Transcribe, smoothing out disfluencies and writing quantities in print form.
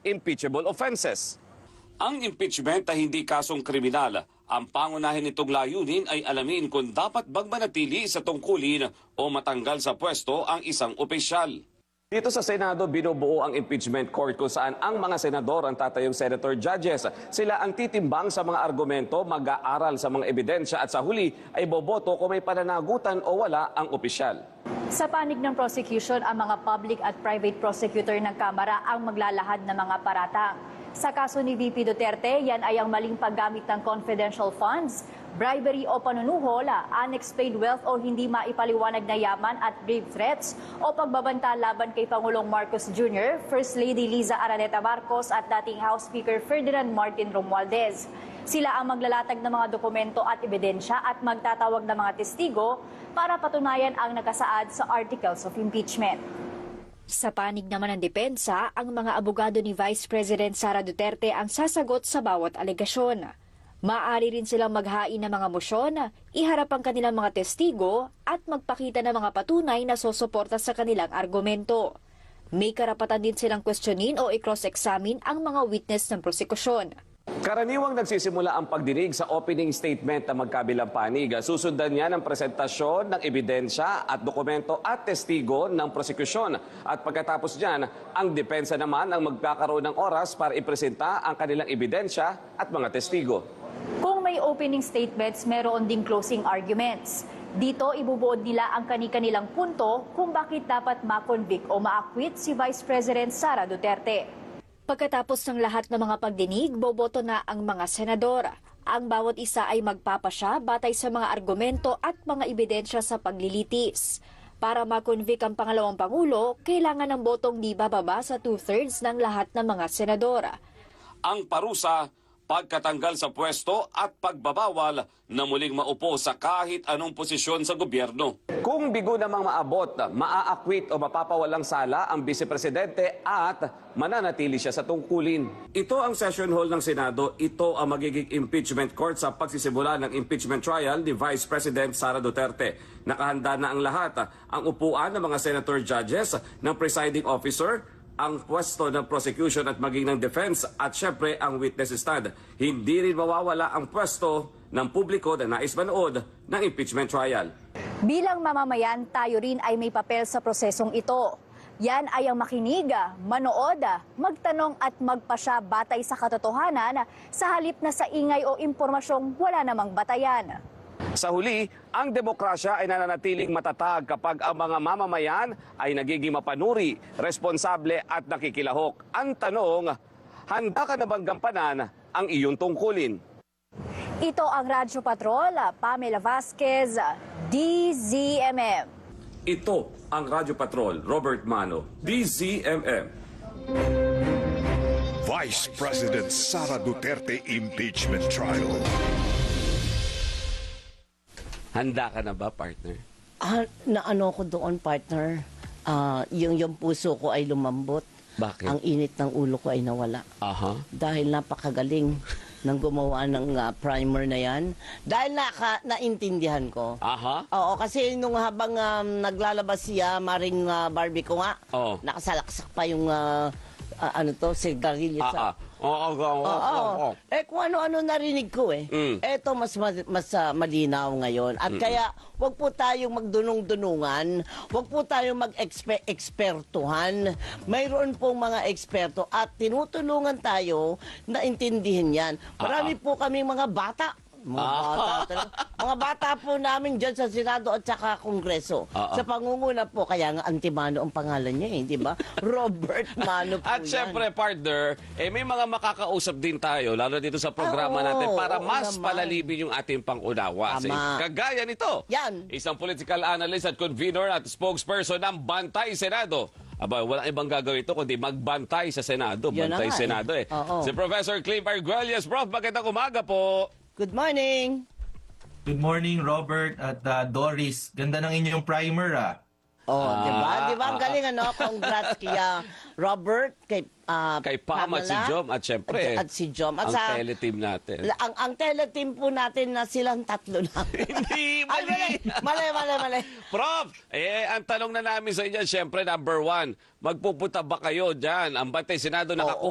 impeachable offenses. Ang impeachment ay hindi kasong kriminal. Ang pangunahin nitong layunin ay alamin kung dapat bang manatili sa tungkulin o matanggal sa pwesto ang isang opisyal. Dito sa Senado, binubuo ang impeachment court kung saan ang mga senador ang tatayong senator judges. Sila ang titimbang sa mga argumento, mag-aaral sa mga ebidensya at sa huli ay boboto kung may pananagutan o wala ang opisyal. Sa panig ng prosecution, ang mga public at private prosecutor ng Kamara ang maglalahad ng mga paratang. Sa kaso ni VP Duterte, yan ay ang maling paggamit ng confidential funds, bribery o panunuhol, unexplained wealth o hindi maipaliwanag na yaman at grave threats o pagbabanta laban kay Pangulong Marcos Jr., First Lady Liza Araneta Marcos at dating House Speaker Ferdinand Martin Romualdez. Sila ang maglalatag ng mga dokumento at ebidensya at magtatawag ng mga testigo para patunayan ang nakasaad sa Articles of Impeachment. Sa panig naman ng depensa, ang mga abogado ni Vice President Sara Duterte ang sasagot sa bawat alegasyon. Maaari rin silang maghain ng mga mosyon, iharap ang kanilang mga testigo at magpakita ng mga patunay na susuporta sa kanilang argumento. May karapatan din silang questionin o i-cross-examine ang mga witness ng prosekusyon. Karaniwang nagsisimula ang pagdinig sa opening statement ng magkabilang panig. Susundan niya ng presentasyon ng ebidensya at dokumento at testigo ng prosekusyon. At pagkatapos niyan, ang depensa naman ang magkakaroon ng oras para ipresenta ang kanilang ebidensya at mga testigo. Kung may opening statements, meron ding closing arguments. Dito, ibubuod nila ang kani-kanilang punto kung bakit dapat ma-convict o ma-acquit si Vice President Sara Duterte. Pagkatapos ng lahat ng mga pagdinig, boboto na ang mga senador. Ang bawat isa ay magpapasya batay sa mga argumento at mga ebidensya sa paglilitis. Para ma-convict ang pangalawang pangulo, kailangan ng botong di bababa sa 2/3 ng lahat ng mga senador. Ang parusa, pagkatanggal sa pwesto at pagbabawal na muling maupo sa kahit anong posisyon sa gobyerno. Kung bigo namang maabot, maa-acquit o mapapawalang sala ang vice-presidente at mananatili siya sa tungkulin. Ito ang session hall ng Senado. Ito ang magiging impeachment court sa pagsisimula ng impeachment trial ni Vice President Sara Duterte. Nakahanda na ang lahat, ang upuan ng mga senator judges, ng presiding officer, ang pwesto ng prosecution at maging ng defense at syempre ang witness stand. Hindi rin mawawala ang pwesto ng publiko na nais manood ng impeachment trial. Bilang mamamayan, tayo rin ay may papel sa prosesong ito. Yan ay ang makinig, manood, magtanong at magpasya batay sa katotohanan sa halip na sa ingay o impormasyong wala namang batayan. Sa huli, ang demokrasya ay nananatiling matatag kapag ang mga mamamayan ay nagiging mapanuri, responsable at nakikilahok. Ang tanong, handa ka na bang gampanan ang iyong tungkulin? Ito ang Radyo Patrol, Pamela Vasquez, DZMM. Ito ang Radyo Patrol, Robert Mano, DZMM. Vice President Sara Duterte impeachment trial. Handa ka na ba, partner? Naano ko doon, partner. Yung puso ko ay lumambot. Bakit? Ang init ng ulo ko ay nawala. Aha. Dahil napakagaling ng gumawa ng primer na yan. Dahil naintindihan ko. Aha. Oo, kasi nung habang naglalabas siya, Maring Barbie ko nga, Oo. nakasalaksak pa yung sigarilyo sa... Oo. Eh kung ano-ano narinig ko eh. Eto mas malinaw ngayon. At kaya wag po tayong magdunong-dunungan, wag po tayong mag-ekspertuhan. Mayroon pong mga eksperto at tinutulungan tayo na intindihin yan. Marami po kaming mga bata. Mga bata po namin dyan sa Senado at saka Kongreso. Sa pangunguna po, kaya nga Antimano ang pangalan niya di ba? Robert Mano po At yan. syempre, partner, may mga makakausap din tayo, lalo dito sa programa natin, para mas palalibin yung ating pangunawa. Kagaya nito, isang political analyst at convener at spokesperson ng Bantay Senado. Walang ibang gagawin ito kundi magbantay sa Senado. Bantay Senado Si Professor Clive Arguelles. Prof, magandang umaga po. Good morning. Good morning, Robert at Doris. Ganda ng inyong primer, di ba? Di ba? Ang galing, Congrats kaya Robert, kay Pam at si Jom, at syempre, at si Jom. At ang teleteam natin. Ang teleteam po natin na silang tatlo lang. Hindi, mali. Mali. Prof, ang tanong na namin sa inyo, syempre, number one, magpupunta ba kayo dyan? Ang Bantay Senado nakakuha